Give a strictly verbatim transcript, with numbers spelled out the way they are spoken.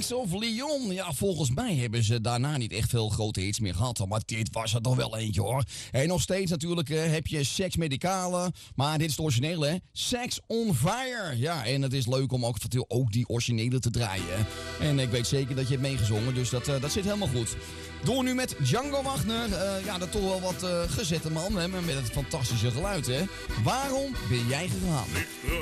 Kings of Leon. Ja, volgens mij hebben ze daarna niet echt veel grote hits meer gehad. Maar dit was er toch wel eentje, hoor. En nog steeds natuurlijk uh, heb je Sex Medicale. Maar dit is het originele, hè. Sex on Fire. Ja, en het is leuk om ook, ook die originele te draaien. En ik weet zeker dat je hebt meegezongen. Dus dat, uh, dat zit helemaal goed. Door nu met Django Wagner. Uh, ja, dat toch wel wat uh, gezette man. Hè, met het fantastische geluid, hè. Waarom ben jij gegaan?